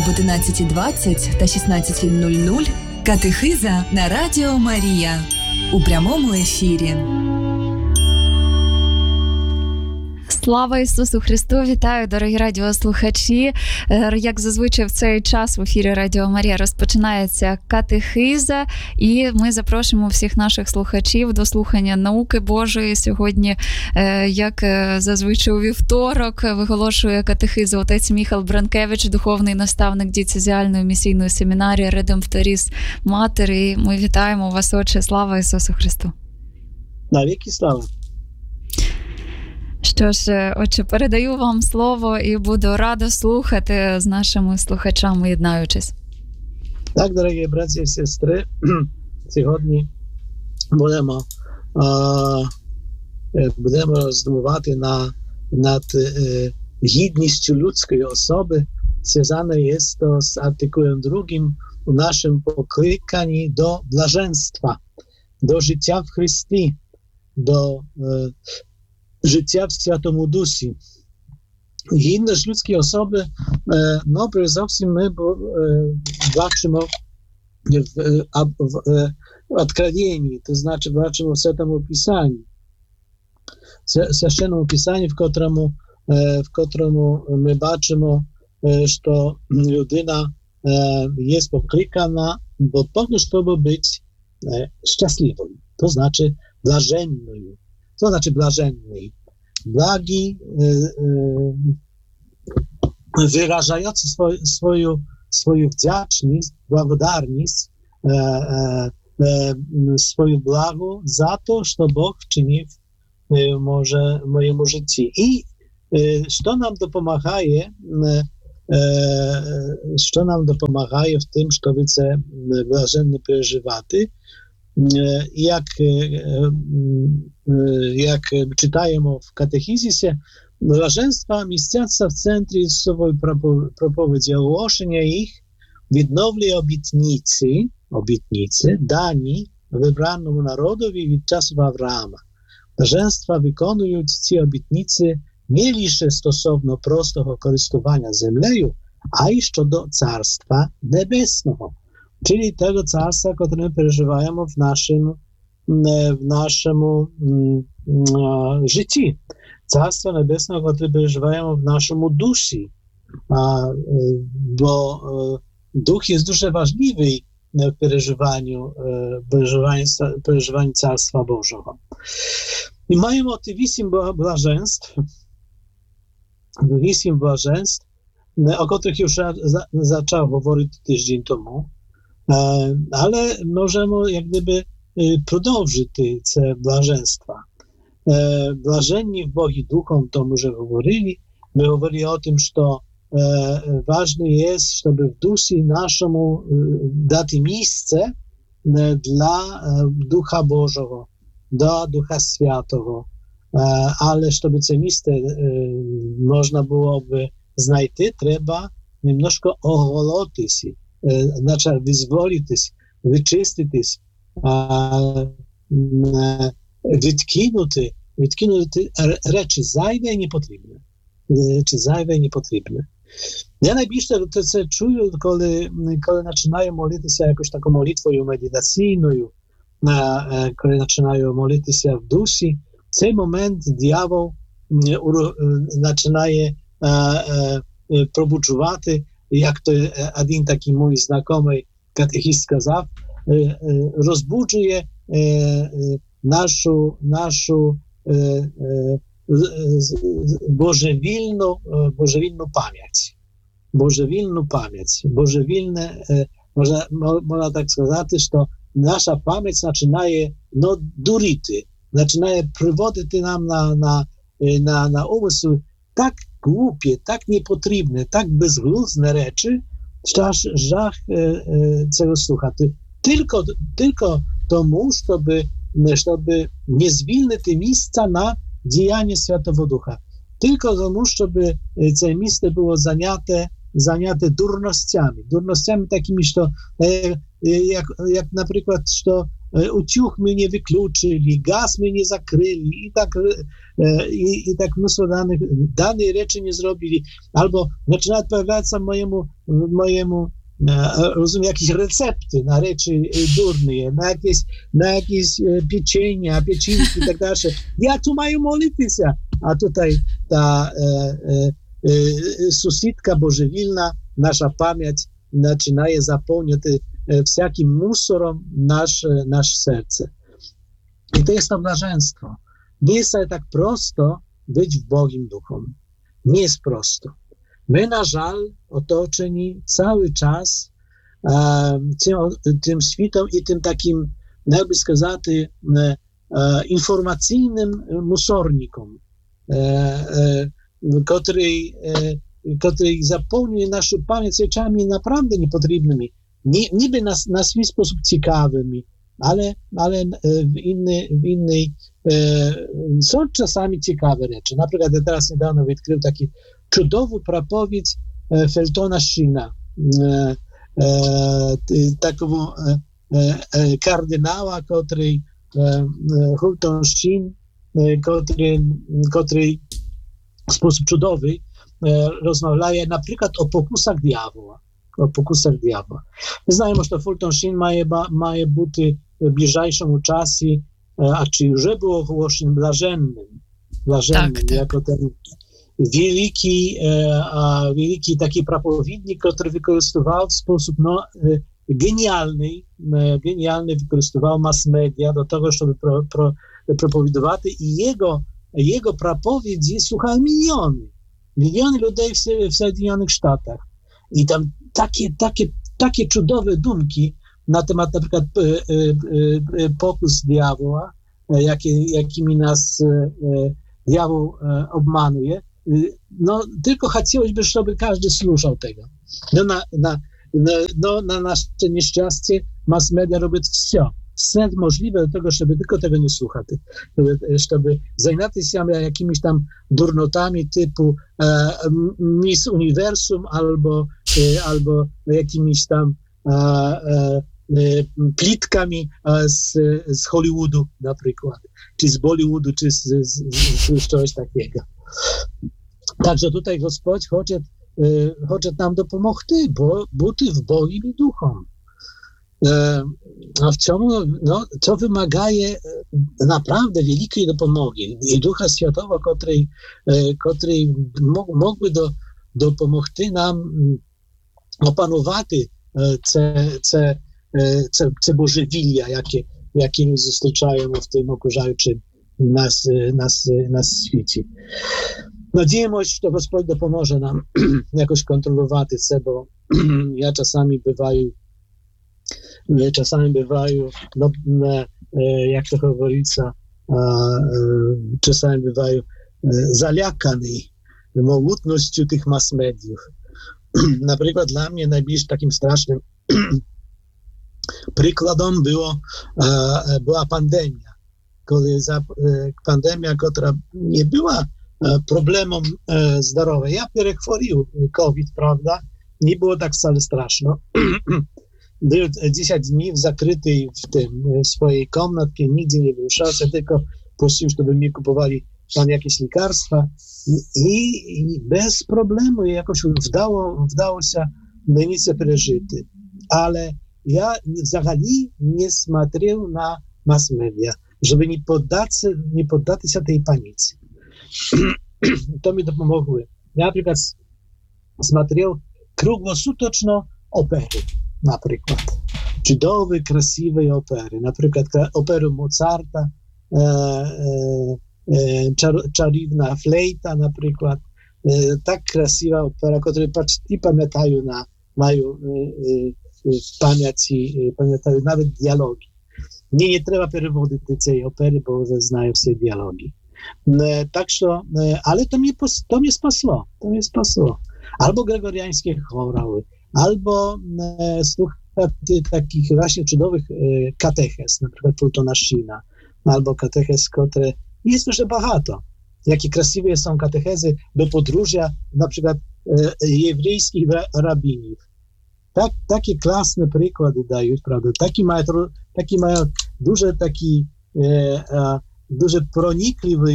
об 11:20 та 16:00 катехиза на Радіо Марія у прямому ефірі. Слава Ісусу Христу! Вітаю, дорогі радіослухачі! Як зазвичай в цей час в ефірі Радіо Марія розпочинається катехиза, і ми запрошуємо всіх наших слухачів до слухання науки Божої. Сьогодні, як зазвичай у вівторок, виголошує катехизу отець Міхал Бранкевич, духовний наставник дієцезіальної місійної семінарії Редемпторіс Матер. І ми вітаємо вас, Отче. Слава Ісусу Христу! Навіки слава! Що ж, Отче, передаю вам слово і буду рада слухати з нашими слухачами, єднаючись. Так, дорогі браті і сестри, сьогодні будемо роздумувати над гідністю людської особи. Зв'язано є то з артикулем 2 у нашому покликанні до блаженства, до життя в Христі, до життя в Святому Дусі. Гідність людської особи, перш за все, ми бачимо в Откровенні, то значить бачимо в Святому Писанні. В Священному Писанні, в котрому ми бачимо, що людина є покликана до того, щоб бути щасливою, то значить блаженною. To znaczy blażenny, blagi, wyrażający swoją wdzięczność, благодарность, swoją благо za to, co Bóg czyni w mojemu życiu. I co nam dopomagaje w tym, żeby te blażenne przeżywać. Jak czytajemy w katechizisі, блаженство містяться в центрі своєї проповіді, оголошення їх, відновлює обітниці, дані вибраному народові від часу Авраама. Блаженства виконують ці обітниці не лише стосовно простого користування землею, а й щодо Царства Небесного. Czyli tego carstwa, które my przeżywamy w naszym życiu. Carstwo Niebesne, które przeżywamy w naszym duszy. Bo duch jest дуже важливий w przeżywaniu Carstwa Bożego. I mamy te 8 blażeństw, o których już zaczął mówić tydzień temu. Ale możemy jak gdyby продовжити це блаженство. Блаженні в Богі Духом, то ми вже говорили. Ми говорили о тим, що важливо є, щоб в дусі нашому дати місце для Духа Божого, до Духа Святого. Але щоб це місце можна було б знайти, треба немножко оголотися. Значить, визволитись, вичиститись, відкинути речі зайве і непотрібне. Я найбільше це чую, коли починаю молитися якось такою молитвою медитаційною, коли починаю молитися в душі, в цей момент диявол починає пробуджувати, jak to один taki mój znajomy katechist сказав, розбуджує нашу божевільну пам'ять. Божевільне, можна так сказати, що наша пам'ять починає дурити, починає приводити нам на умисł так głupie, tak niepotrzebne, tak bezgluzne rzeczy, że aż żach tego słuchać. Tylko tomu, żeby nie zwilnić te miejsca na działanie Świętego Ducha. Tylko tomu, żeby te miejsce było zajęte durnościami takimi, że jak na przykład, że утюг my nie wykluczyli, gaz my nie zakryli i tak mnóstwo danej rzeczy nie zrobili. Albo zaczyna pojawiać się mojemu rozumiem, jakieś recepty na rzeczy durne, na jakieś pieczenia, piecinki i tak dalej. Ja tu mają modlić się, a tutaj ta susідka bожевільна, nasza pamięć zaczyna zapełniać всяким musorem nasze serce. I to jest to blaženstvo. Nie jest tak prosto być w Bogiem Duchom. Nie jest prosto. My, na żal, otoczeni cały czas tym świtem i tym takim, jakby сказать, informacyjnym musornikom, który zapełnił naszą pamięć rzeczami naprawdę niepotrzebnymi, niby na swój sposób ciekawymi, ale w innej są czasami ciekawe rzeczy. Na przykład ja teraz niedawno odkrył taki cudową propowiedź Fultona Sheena, takiego kardynała, Fulton Sheen, który w sposób cudowny rozmawia na przykład o pokusach diabła. My znamy, że Fulton Sheen ma być w bliższym czasie, a czy już było ogłoszonym blažennym, tak. jako ten wielki taki propowiednik, który wykorzystywał w sposób genialny wykorzystywał mass media do tego, żeby propowiadować i jego propowiedzi słuchały miliony ludzi w Zjednoczonych Stanach. I tam takie cudowne dumki na temat na przykład pokus diabła, jakimi nas diabeł obmanuje. Tylko chcielibyśmy, żeby każdy słuchał tego. Na nasze nieszczęście mass media robią wszystko możliwe do tego, żeby tylko tego nie słuchać. Żeby zajmować się jakimiś tam durnotami typu Miss Uniwersum albo jakimiś tam plitkami z Hollywoodu na przykład, czy z Bollywoodu, czy z czegoś takiego. Także tutaj Gospodź chce nam dopomóc, bo być w Bogiem i Duchom. A w czemu, co wymaga naprawdę wielkiej dopomogi i Ducha Świętego, który mógłby dopomóc nam opanować te bożewilja, jakie nie zastępują w tym okurzającym nas świecie. Nadzieję, że Gospodź dopomoże nam jakoś kontrolować się, bo ja czasami bywają, jak to говорится, czasami bywają zalякani mogutnością tych mass mediów. Na przykład dla mnie najbliższym takim strasznym przykładem była pandemia. Pandemia, która nie była problemem zdrowia. Ja przechworił COVID, prawda? Nie było tak wcale straszno. Był 10 dni zakryty w swojej komnatce, nigdzie nie wyruszał się, tylko prosił, żeby mi kupowali tam jakieś lekarstwa i bez problemu jakoś wdało się nic przeżyty. Ale ja wzagali nie смотрел na mass media, żeby nie poddać się tej panice. To mi dopomogło. Ja na przykład смотрел kruglosuteczno opery, na przykład. Cudowne, krasiwe opery. Na przykład operę Mozarta, Czarowna flejta, na przykład. Tak krasiwa opera, które pamiętają mają w pamięci, pamiętają nawet dialogi. Nie trzeba przewodzić tej opery, bo znają wszystkie dialogi. Ale to mnie spasło. Albo gregoriańskie chorały, albo słuchać takich właśnie cudowych katechez, na przykład Fultona Sheena, albo katechez, które jest już bogato. Jakie krasiwe są katechezy do podróża, na przykład jewryjskich rabinów. takie klasne przykłady dają, prawda? Taki mają duże pronikliwy,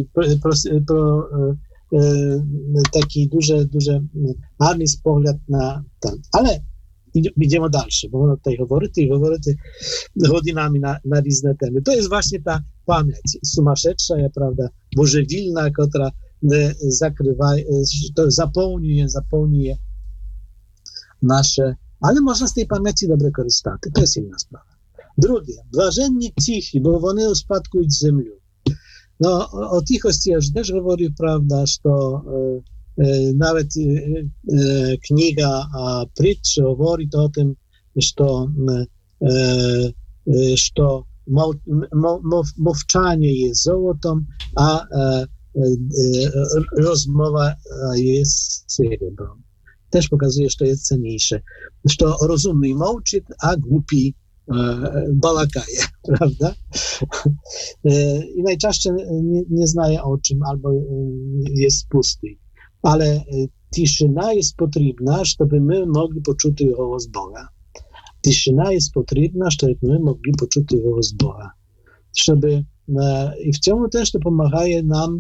taki duże гарний погляд на ten. Ale idziemy dalsze, bo można tutaj говорити godzinami na różne temy. To jest właśnie ta pamięć sumaszedrsza, prawda, bożewilna, która zakrywa, to zapełniuje nasze, ale można z tej pamięci dobrze korzystać. To jest inna sprawa. Drugie, błażenni cichy, bo one uspадкують землю. No, o cichości ja już też mówił, prawda, że nawet kniga Prytczy mówi o tym, że mowczanie jest złotą, a rozmowa jest srebrem. Też pokazuje, że to jest cenniejsze. Że rozumny mołczy, a głupi balakaje, prawda? I najczęściej nie znaje o czym, albo jest pusty. Ale ciszyna jest potrzebna, żeby my mogli poczuć głos Boga. Ciszyna jest potrzebna, żeby my mogli poczuć głos Boga. I w tym też to pomaga nam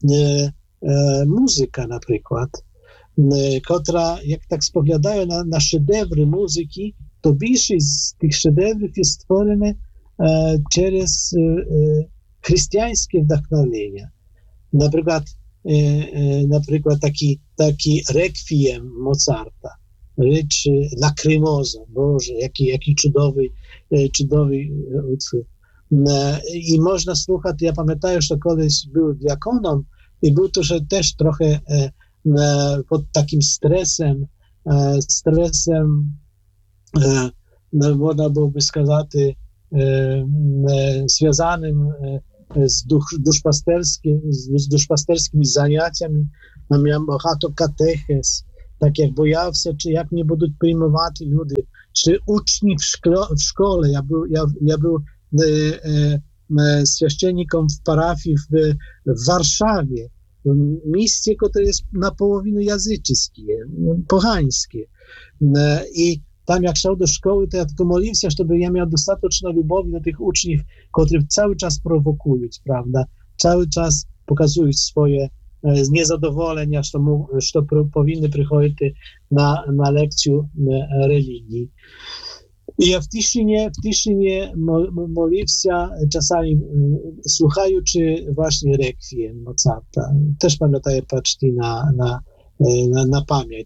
muzyka na przykład, która, jak tak spoglądają na szedewry muzyki, to większość z tych szedewrów jest stworzone przez chrześcijańskie wdохновление. Na przykład taki rekwiem Mozarta, czy Lacrimosa, Boże, jaki cudowny utwór. I można słuchać, ja pamiętam, że kiedyś był diakonem i był to, że też trochę pod takim stresem, można byłoby сказать, związanym z duszpasterskimi zajęciami. Miałem багато katechez, tak jak boję się, czy jak nie będą przyjmować ludzie, czy uczni w szkole. Ja był święcennikiem w parafii w Warszawie, w mieście, które jest na połowę języczyskie, pogańskie. I tam jak szedł do szkoły, to ja tylko modliłem się, żeby ja miał dostatecznie lubowi do tych uczniów, których cały czas prowokują, prawda? Cały czas pokazują swoje niezadowolenia, że powinny przychodzić na lekcję religii. I ja w Tiszynie modliłem się, czasami słuchając właśnie rekwiem Mozarta. Też pamiętam, patrzcie na pamięć,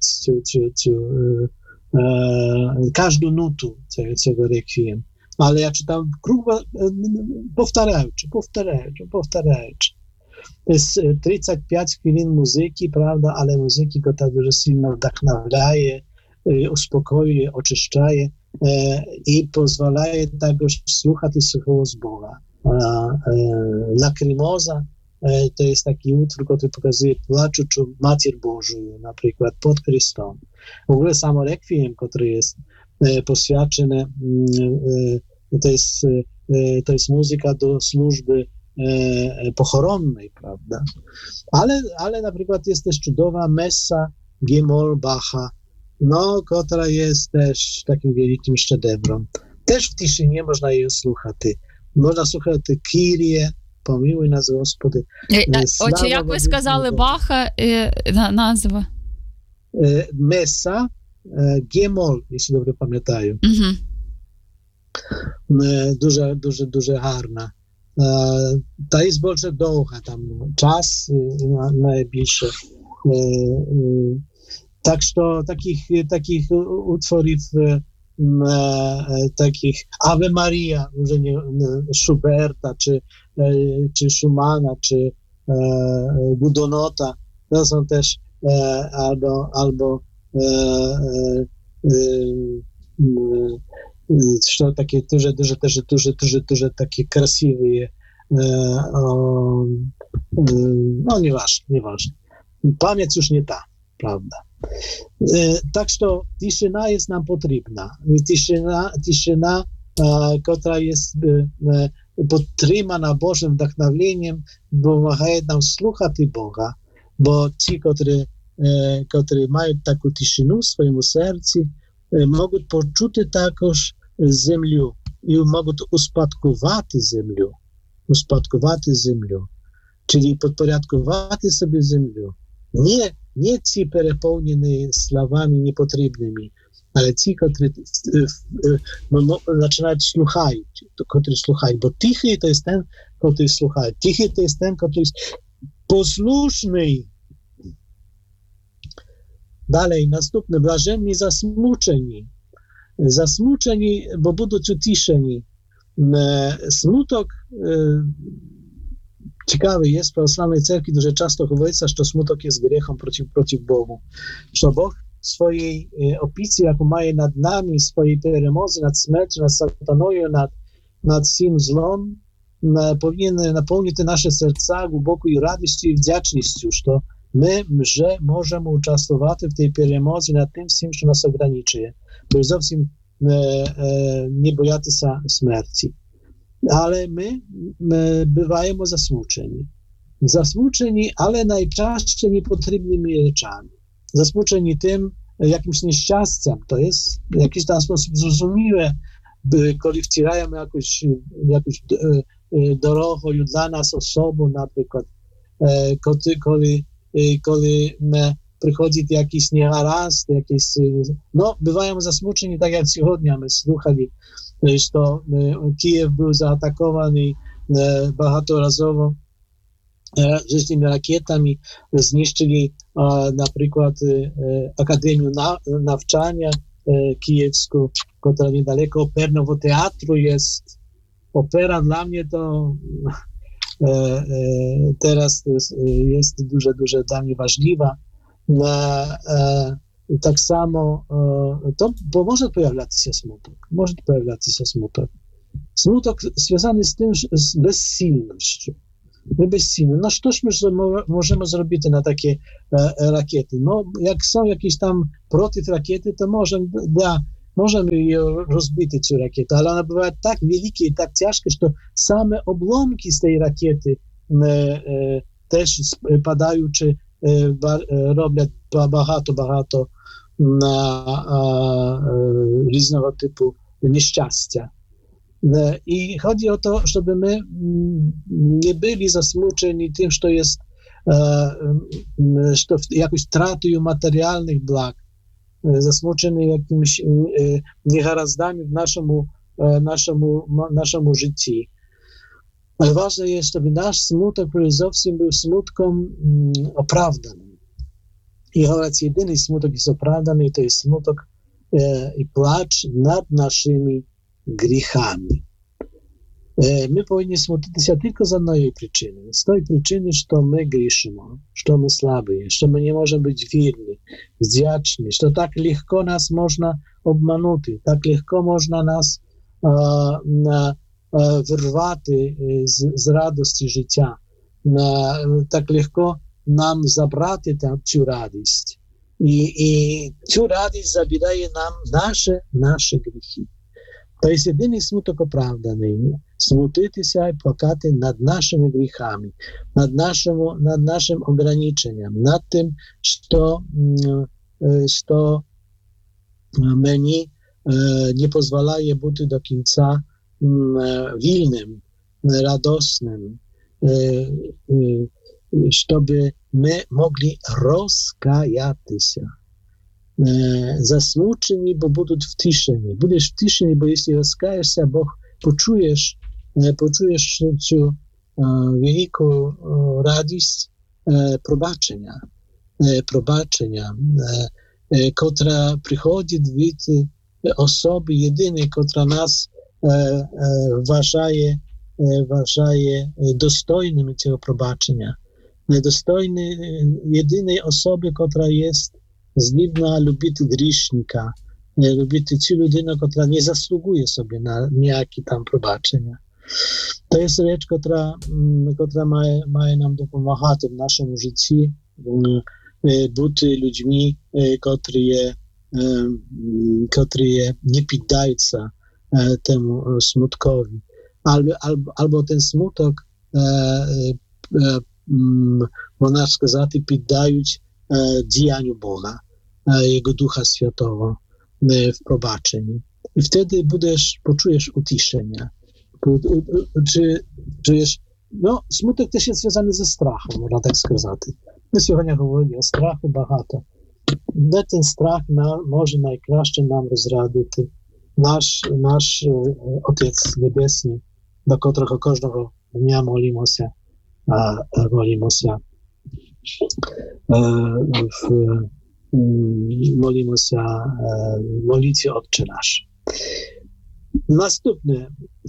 każdą nutu tego rekwiem. Ale ja czytam powtarzając. To jest 35 chwil muzyki, prawda, ale muzyki, która дуже silno wdохновляє, uspokojuje, oczyszczaje i pozwalaje także słuchać głos Boga. Lacrimosa to jest taki utwór, który pokazuje płaczącą Macier Bożą, na przykład pod Chrystusem. W ogóle samo rekwiem, który jest poświadczony, to jest muzyka do służby pochoronnej, prawda? Ale na przykład jest też cudowa messa G-moll Bacha, która jest też takim wielkim szedewrem. Też w Tiszynie można jej słuchać. Można słuchać Kyrie, помилуй нас, Господи. Отже, як ви сказали, Баха, назва? Messa G-moll, jeśli dobrze pamiętają. Дуже гарна. Та jest більше довга, там час найбільше. Tak, że takich utworów, takich Ave Maria, może nie Schuberta, czy Schumana, czy Budonota, to są też albo takie duże takie krasiwe, nieważne. Pamięć już nie ta, prawda? Tak, że ciszyna jest nam potrzebna. Ciszyna, która jest podtrzymana Bożym wdохновленiem, pomaga nam słuchać Boga, bo ci, którzy mają taką ciszynę w swoim sercu, можуть почути також землю і можуть успадкувати землю, czyli podporядкувати собі землю. Nie ci переповнені словами непотрібними, ale ci, którzy zaczynają słuchać, bo tichy to jest ten, który słucha. Tichy to jest ten, który jest posłuszny. Dalej, następne, blażenni zasmuczeni, bo będą utiszeni. Smutok, ciekawy jest w prawosławnej cerkwi, дуже часто говориться, що смуток є гріхом проти Богу. Що Бог в своїй опіці, яку має над нами, своїй перемозі над смертю, над сатаною, над всім злом, повинен наповнити наші серця глибокою радістю і вдячністю, що ми вже можемо участвувати в тій перемозі над тим всім, що нас ограничує. Бо зовсім не боятися смерті. Ale my bywajemy zasmuczeni, ale najczęściej niepotrzebnymi rzeczami. Zasmuczeni tym jakimś nieszczęściem, to jest w jakiś tam sposób zrozumiałe, kiedy wcierają jakąś drogą dla nas osobą, na przykład, kiedy przychodzi jakiś niegarast, bywają zasmuczeni, tak jak dzisiaj my słuchali, że Kijów był zaatakowany багаторазово різними ракетами, знищили, наприклад, Академію навчання київську, яка недалеко оперного театру є. Опера для мене то teraz jest дуже dla mnie ważliwa. Tak samo to może pojawiać się smutek. Smutek związany z tym, z bezsilnością. My bezsilni. No cóż my możemy zrobić na takie rakiety? No, jak są jakieś tam przeciwrakiety, to możemy je rozbić, tę rakietę, ale ona była tak wielkie i tak ciężkie, że same oblomki z tej rakiety też padają, czy robią багато różnego typu nieszczęścia. I chodzi o to, żeby my nie byli zasmuczeni tym, że jest jakąś tratą materialnych blag, zasmuczeni jakimiś niegarazdami w naszemu życiu. Ale ważne jest, żeby nasz smutek zowsім był smutkiem oprawdanym. I choć jedyny smutek jest oprawdany, to jest smutek i płacz nad naszymi grzechami. My powinni smucić się tylko z jednej przyczyny. Z tej przyczyny, że my grzeszymy, że my słabi, że my nie możemy być wierni, wdzięczni, że tak lekko nas można obmanuć, tak lekko można nas wyrwać z radości życia, tak lekko nam zabrać tę radość. I tę radość zabieraje nam nasze grzechy. To jest jedyny smutek oprawdany. Smucić się i płakać nad naszymi grzechami, nad naszym ograniczeniem, nad tym, co mnie nie pozwala być do końca wolnym, radosnym, żeby my mogli rozkajać się. Zasmuczeni, bo będą wciszeni. Będziesz wciszeni, bo jeśli rozkajesz się, Bóg poczujesz tę wielką radość probaczenia, która przychodzi od osoby jedynej, która nas uważaje dostojnymi tego probaczenia. Dostojny jedynej osoby, która jest zliwna lubić grzesznika, lubić tę ludzinę, która nie zasługuje sobie na niejaki tam probaczenia. To jest rzecz, która ma nam dopomagać w naszym życiu, być ludźmi, którzy nie poddają się temu smutkowi. Albo ten smutek, można сказати, poddają działaniu Boga, Jego Ducha Świętego. w pobaczeniu. I wtedy poczujesz utiszenia. Czujesz, smutek też jest związany ze strachem, można tak сказать. My słychania говорили o strachu багато. Де ten strach może najkraще нам розрадити. Наш Отець Небесний, до котрого кожного дня молимося молитві Отче наш. Наступне.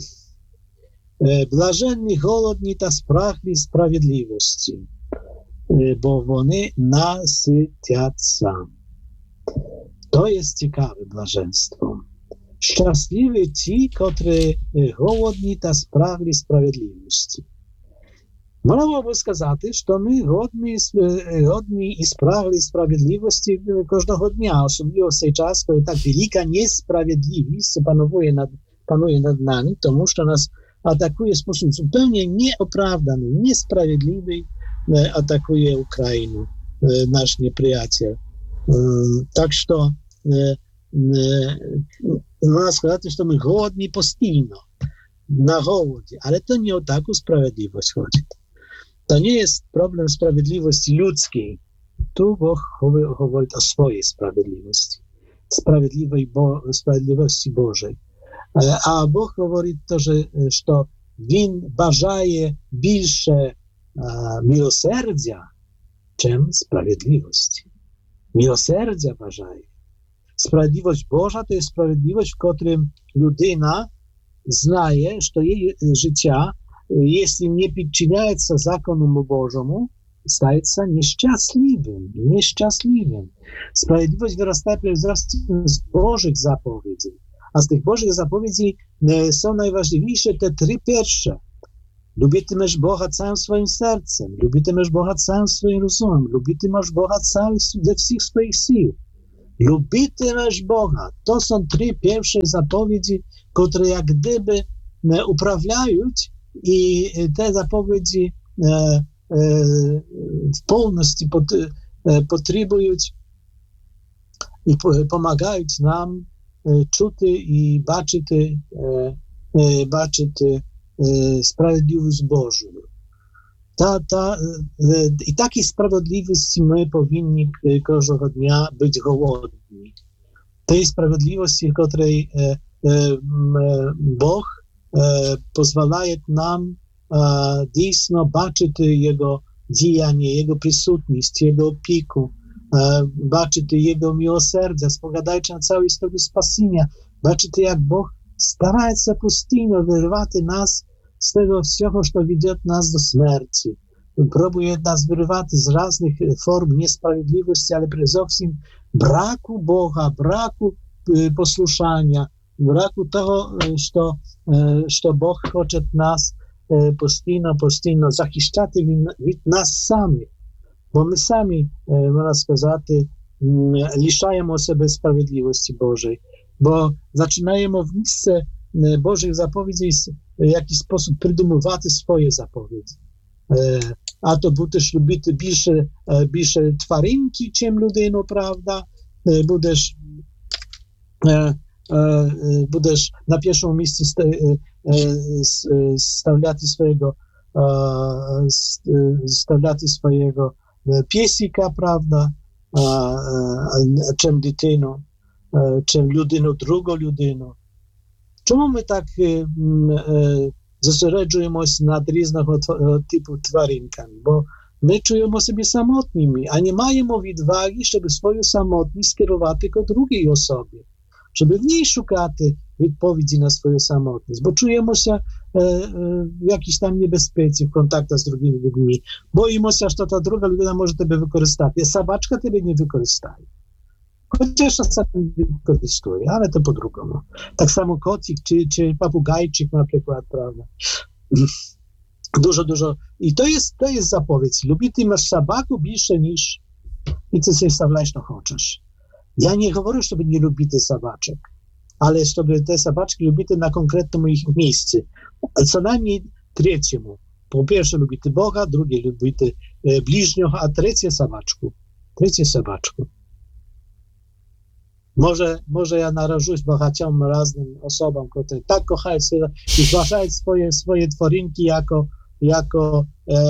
Блаженні, голодні та спраглі справедливості, бо вони наситяться. To jest ciekawe blaženstvo. Szczęśliwi ci, którzy głodni ta spragli sprawiedliwości. Można byłoby сказати, że my głodni i spragli sprawiedliwości każdego dnia, особливо w tej czas, kiedy tak wielka niesprawiedliwość panuje nad nami, to że nas atakuje w sposób zupełnie nieopravdany, niesprawiedliwy, atakuje Ukrainę, nasz nieprzyjaciel. Tak, że można сказати, że my głodni postійно, na głodzie, ale to nie o taką sprawiedliwość chodzi. To nie jest problem sprawiedliwości ludzkiej. Tu Bóg mówi o swojej sprawiedliwości, sprawiedliwości Bożej. A Bóg mówi to, że Він бажає більше милосердя, чим справедливості. Милосердя бажає. Справедливість Божа – to jest sprawiedliwość, w którym людина знає, що її життя, jeśli nie podczyniaється закону Божому, стається nieszczęśliwym. Sprawiedliwość wyrastaje przede wszystkim z Bożych zapowiedzi. A z tych Bożych zapowiedzi są najważniejsze te 3 pierwsze. Lubitymesz Boga całym swoim sercem, lubitymesz Boga całym swoim rozumem, lubitymesz Boga ze wszystkich swoich sił. Lubitymesz Boga. To są 3 pierwsze zapowiedzi, które jak gdyby uprawiają i te zapowiedzi w pełności potrzebują i pomagają nam чути і бачити справедливість Божу. І такій справедливості ми повинні кожного дня бути голодні. Тій справедливості, котрій Бог дозволяє нам дійсно бачити Його діяння, Його присутність, Його опіку, бачити Його милосердя, споглядаючи на цілу історію спасіння, бачити, як Бог старається постійно вирвати нас з того всього, що веде нас до смерті. Próbuje nas wyrywać z różnych form niesprawiedliwości, ale przede wszystkim braku Boga, braku posłuszania, braku tego, że Bóg chce nas postійно захищати від нас самих. Бо ми самі, можна сказати, лишаємо себе справедливості Божої, бо починаємо в місце Божих заповідей в якийсь спосіб придумувати свої заповіді. А то будеш любити більше тваринки, чим людину, правда? Будеш на першому місці ставляти swojego piesika, prawda, czym dитину, czym людину, drugą людину. Czemu my tak zosереджуємось над різного типу тваринками? Бо ми чуємо себе самотніми, а не маємо відваги, щоб свою самотність скерувати до другій особі, щоб в ній шукати відповіді на свою самотність, бо чуємося w jakiejś tam niebezpiece w kontaktach z drugimi ludźmi. Boimy się, że ta druga ludzina może ciebie wykorzystać. Sabaczka ciebie nie wykorzystaje. Chociaż czasami wykorzystuje, ale to po-drugiemu. Tak samo kocik czy papugajczyk na przykład, prawda? Dużo. I to jest zapowiedź. Ty masz sabaku więcej niż i ty sobie stawiasz, no chcesz. Ja nie mówię, żeby nie lubite sabaczek, ale żeby te sabaczki lubite na konkretnym ich miejscu. Co najmniej 3. Po pierwsze lubite Boga, drugie lubite bliźnioch, a trzecie sabaczku. Może ja narażuсь багатьом разным osobom, które tak kochają i zgłaszają swoje tworinki jako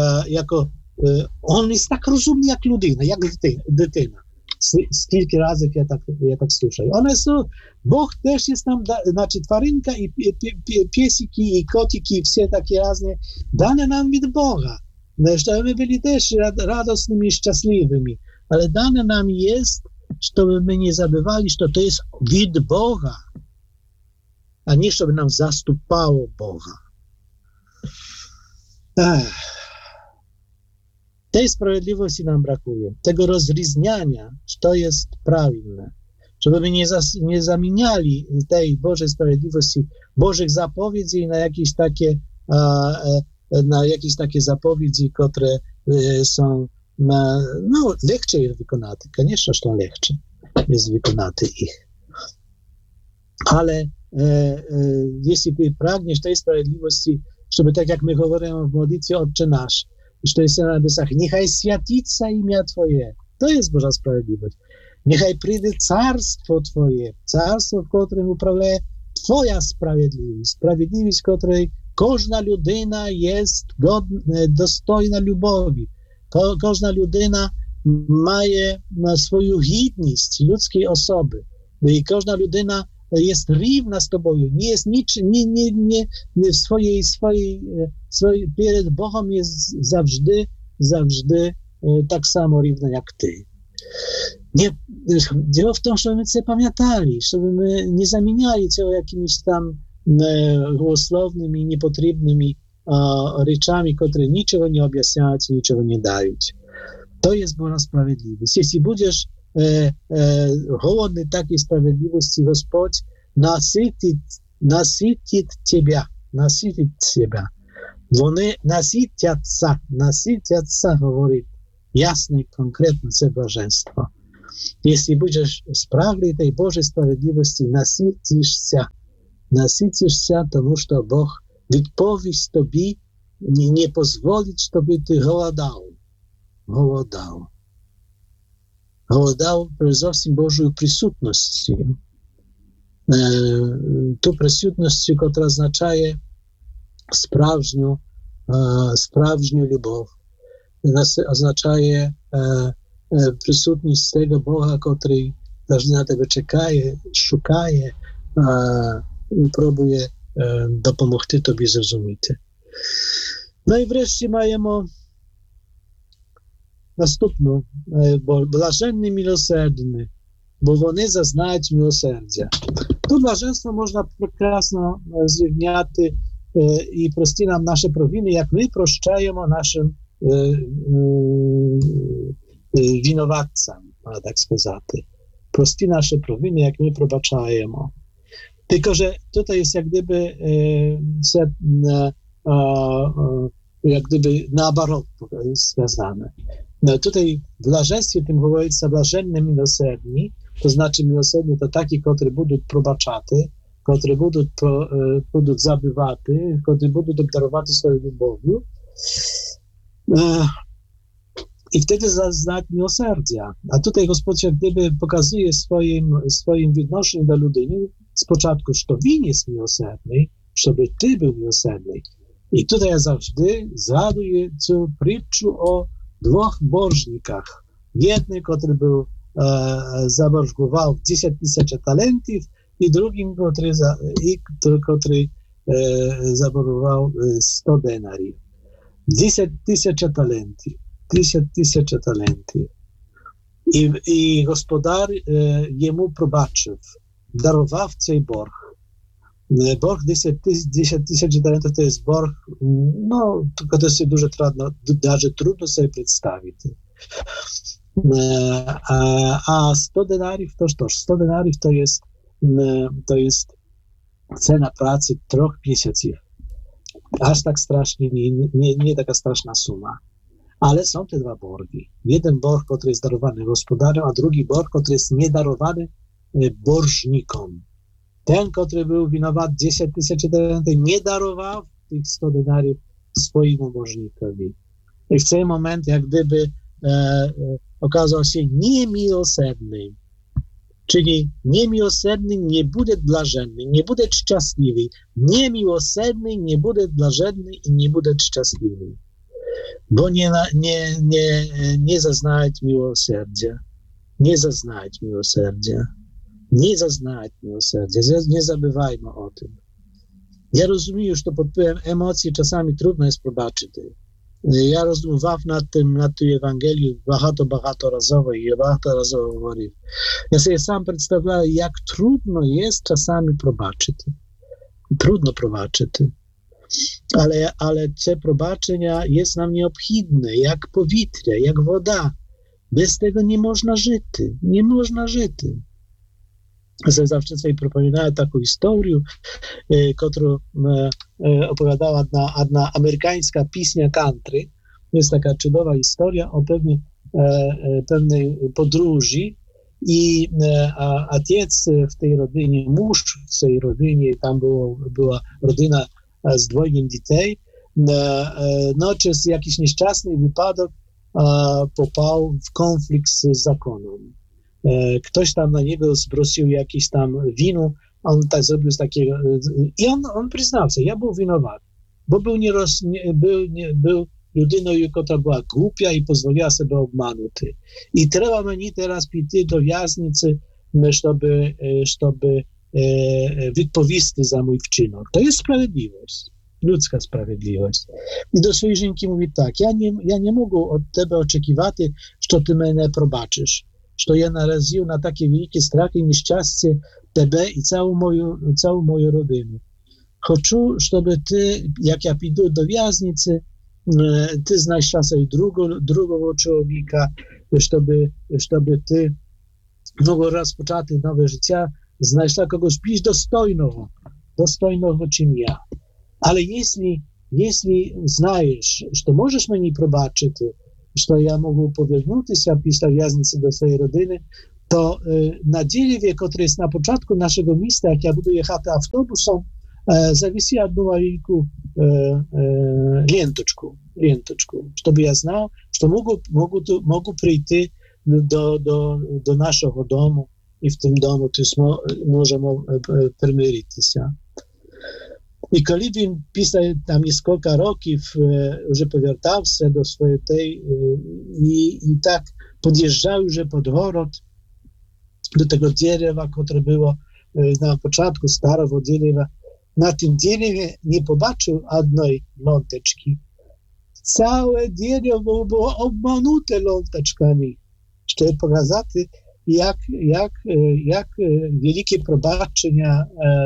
on jest tak rozumny jak ludyna, jak dytyna. Скільки разів я так слушаю. Бог też jest nam, znaczy twarynka i piesiki i kotiki, все takie razne, dane nam od Boga. Żeby my byli też radosnymi i szczęśliwymi, ale dane nam jest, żeby my nie zabywali, że to jest od Boga, a nie żeby nam zastupało Boga. Tej sprawiedliwości nam brakuje, tego rozróżniania, co jest prawidłowe, żeby my nie zamieniali tej Bożej sprawiedliwości, Bożych zapowiedzi na jakieś takie zapowiedzi, które są leksze ich wykonać. Koniecznie, że leksze jest wykonać ich. Ale jeśli ty pragniesz tej sprawiedliwości, żeby tak jak my mówimy w modlitwie Otcze Nasz, że to jest na niebiosach, niechaj święcica imię Twoje. To jest Boża sprawiedliwość. Niechaj przyjdzie carstwo Twoje, carstwo, w którym uprawia Twoja sprawiedliwość. Sprawiedliwość, której każda ludyna jest dostojna lubowi. Każda ludyna ma swoją godność ludzkiej osoby. I każda ludyna jest równa z Tobą. Nie jest nie w swojej przed Bogiem jest zawsze tak samo równa jak Ty. Dzieło w tym, żeby my sobie pamiętali, żeby my nie zamieniali się jakimiś tam głosownymi, niepotrzebnymi rzeczami, które niczego nie objaśniają, niczego nie dają. To jest Boża sprawiedliwość. Jeśli będziesz głodny takiej sprawiedliwości, Господь nasycić Ciebie. Вони наситятся, говорит jasne i konkretne це блаженство. Jeśli będziesz sprawiedliwy tej Bożej sprawiedliwości, nasycisz się, тому що Бог відповість тобі, не позволить, щоб ти голодав зовсім Божою присутністю. Ту присутність, яка означає справжню любов. Означає присутність tego Boga, który завжди на тебе чекає, шукає і пробує допомогти тобі зрозуміти. Ну і врешті маємо наступну. Блаженні милосердні, бо вони зазнають милосердя. Тут блаженство можна прекрасно зрівняти і прості нам наші провини, як ми прощаємо нашим winowatcom, można tak сказати. Прості наші провини, як ми пробачаємо. Tylko, że tutaj jest jak gdyby naobarot związane. No tutaj w blaženstwie tym mówiится blaženni milosrdni, to znaczy milosrdni to taki, którzy będą probaczaty, którzy będą zabywaty, którzy będą obdarowaty swoją lubowią. I wtedy zaznać miłosierdzia. A tutaj Gospodź jak gdyby pokazuje swoim відношенню do ludyni z początku, że to Win jest miłosierny, żeby Ty był miłosierny. I tutaj ja zawsze zgaduję tę przyczu o dwóch bożnikach. Jednym, który był zaborgował 10 000 talentów i drugim, który zaborgował 100 denariów. 10 000 talentów. 10 000 talentów. I gospodar jemu probaczył, darował цей борг. Борг 10 000 talentów to jest borg, no, tylko to jest дуже trudno sobie przedstawić. A 100 denariów to 100 denariów to jest cena pracy 3 miesięcy. Aż tak strasznie, nie taka straszna suma. Ale są te dwa borgi. Jeden borg, który jest darowany gospodarom, a drugi borg, który jest niedarowany borżnikom. Ten, który był winowat 10 000 talentów, nie darował tych 100 denariów swojemu borżnikowi. I w ten moment jak gdyby okazał się niemiłosierny. Czyli niemiłosierny nie będzie blażenny, nie będzie szczęśliwy. Niemiłosierny nie będzie blażenny i nie będzie szczęśliwy. Bo nie zaznaje miłosierdzia. Nie zaznaje miłosierdzia. Nie zaznaje miłosierdzia. Nie zabywajmy o tym. Ja rozumiem, że pod wpływem emocji czasami trudno jest probaczyć. Ja rozumował nad tą Ewangelią багато razowo i багато razowo говорив. Ja sobie sam przedstawiałem, jak trudno jest czasami probaczyć. Trudno probaczyć. Ale te probaczenia jest nam nieobchidne, jak powietrze, jak woda. Bez tego nie można żyć. Nie można żyć. Zawsze sobie propowiadałem taką historię, którą opowiadała jedna amerykańska pisnia country. Jest taka cudowna historia o pewnej podróży i ojciec w tej rodzinie, mąż w tej rodzinie, tam była rodzina z dwojgiem dzieci, przez jakiś nieszczęsny wypadek popał w konflikt z zakonem. Ktoś tam na niego zbrosił jakieś tam wino, on tak zrobił z takiego, i on przyznał się, ja był winowaty, bo był ludyną, która była głupia i pozwoliła sobie obmanuć. I trzeba mnie teraz pójść do wязниcy, żeby wypowiedzieć za mój wczynok. To jest sprawiedliwość, ludzka sprawiedliwość. I do swojej żonki mówi tak, ja nie mogę od ciebie oczekiwać, że ty mnie probaczysz. Że ja naraził na takie wielkie strachy i nieszczęście Ciebie i całą moją rodzinę. Chcę, żeby Ty, jak ja pójdę do wязниcy, Ty znajdziesz sobie drugiego człowieka, żeby Ty mógł rozpocząć nowe życie, znajdziesz kogoś bliż dostojnego czym ja. Ale jeśli znajesz, że możesz mnie probaczyć, że ja mogę powiernuć się pisać wязниcy do swojej rodziny, to na dziewiwie, który jest na początku naszego miasta, jak ja budu jechać autobusem, zawisi od malinką lenteczku, żeby ja znał, że mogę przyjść do naszego domu i w tym domu możemy przymierzyć się. I kiedy on pisał tam kilka roków, już powracał się do swojej tej i tak podjeżdżał już pod город do tego drzewa, które było na początku starego drzewa. Na tym drzewie nie zobaczył jednej ląteczki. Całe drzewo było obmanute ląteczkami. Żeby pokazać, jak wielkie probaczenia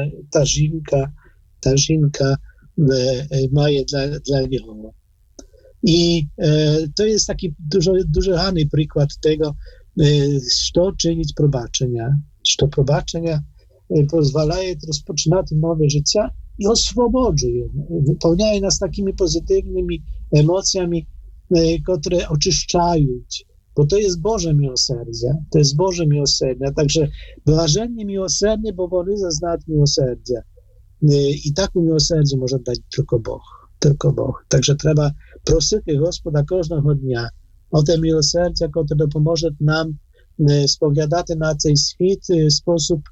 ta żonka ma dla niego. I to jest taki дуже гарний przykład tego, co czynić probaczenia. Że probaczenia pozwalają rozpoczynać nowe życie i oswobodzają, wypełniają nas takimi pozytywnymi emocjami, które oczyszczają. Bo to jest Boże miłosierdzie. To jest Boże miłosierdzie. Także błażenni miłosierni, bo oni zaznają miłosierdzie. I taką miłosierdzie może dać tylko Bóg. Tylko Bóg. Także trzeba prosić Gospoda każdego dnia o te miłosierdzie, które dopomoże nam spoglądać na ten świat w sposób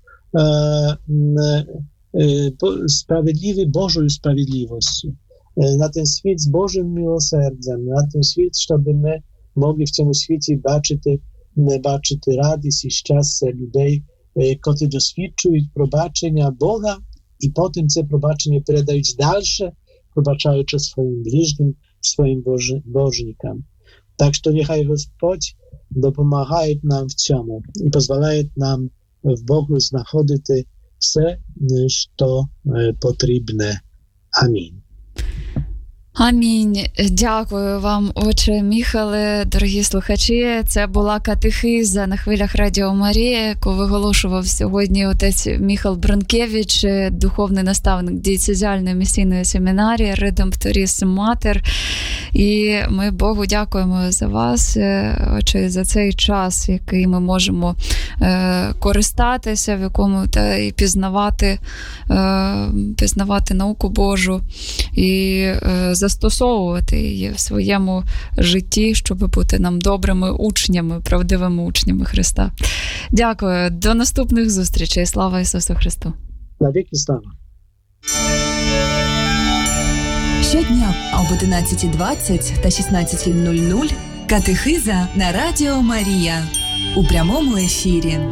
sprawiedliwy, Bożą sprawiedliwością. Na ten świat z Bożym miłosierdziem, na ten świat, żeby my mogli w tym świecie baczyć radość i szczęście ludzi, którzy doświadczają probaczenia Boga i potem te probaczenie переdają dalsze, probaczając swoim bliźnim, swoim bożnikom. Tak, że niechaj Господь допомагає nam w цьому i pozwalaje nam w Bogu знаходити все, що потрібне. Амінь. Амінь. Дякую вам, отче Міхале, дорогі слухачі. Це була катехиза на хвилях Радіо Марія, яку виголошував сьогодні отець Міхал Бронкевич, духовний наставник дієцезіальної місійної семінарії Редемпторіс Матер. І ми Богу дякуємо за вас, отче, за цей час, який ми можемо користатися, в якому і пізнавати науку Божу, і застосовувати її в своєму житті, щоб бути нам добрими учнями, правдивими учнями Христа. Дякую. До наступних зустрічей. Слава Ісусу Христу. На віки слава. Щодня об 11:20 та 16:00 катехиза на Радіо Марія у прямому ефірі.